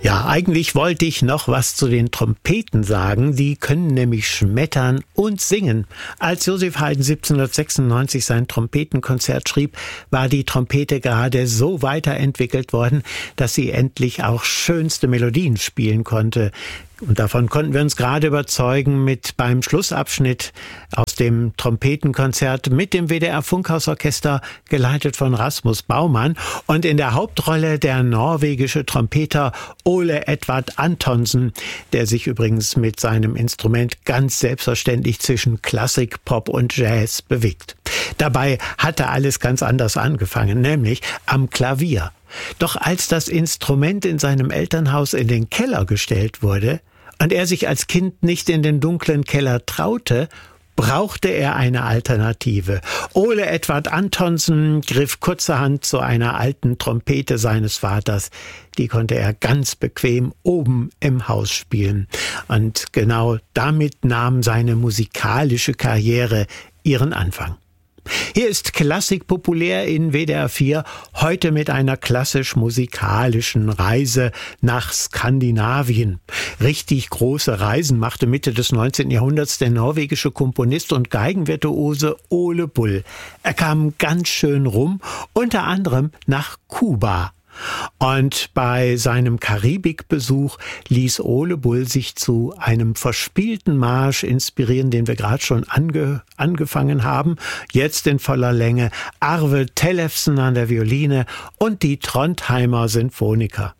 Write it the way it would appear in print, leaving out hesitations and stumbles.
Ja, eigentlich wollte ich noch was zu den Trompeten sagen. Die können nämlich schmettern und singen. Als Joseph Haydn 1796 sein Trompetenkonzert schrieb, war die Trompete gerade so weiterentwickelt worden, dass sie endlich auch schönste Melodien spielen konnte. Und davon konnten wir uns gerade überzeugen beim Schlussabschnitt aus dem Trompetenkonzert mit dem WDR Funkhausorchester, geleitet von Rasmus Baumann, und in der Hauptrolle der norwegische Trompeter Ole Edvard Antonsen, der sich übrigens mit seinem Instrument ganz selbstverständlich zwischen Klassik, Pop und Jazz bewegt. Dabei hatte alles ganz anders angefangen, nämlich am Klavier. Doch als das Instrument in seinem Elternhaus in den Keller gestellt wurde und er sich als Kind nicht in den dunklen Keller traute, brauchte er eine Alternative. Ole Edvard Antonsen griff kurzerhand zu einer alten Trompete seines Vaters. Die konnte er ganz bequem oben im Haus spielen. Und genau damit nahm seine musikalische Karriere ihren Anfang. Hier ist Klassik populär in WDR 4, heute mit einer klassisch-musikalischen Reise nach Skandinavien. Richtig große Reisen machte Mitte des 19. Jahrhunderts der norwegische Komponist und Geigenvirtuose Ole Bull. Er kam ganz schön rum, unter anderem nach Kuba. Und bei seinem Karibikbesuch ließ Ole Bull sich zu einem verspielten Marsch inspirieren, den wir gerade schon angefangen haben, jetzt in voller Länge. Arve Tellefsen an der Violine und die Trondheimer Sinfoniker.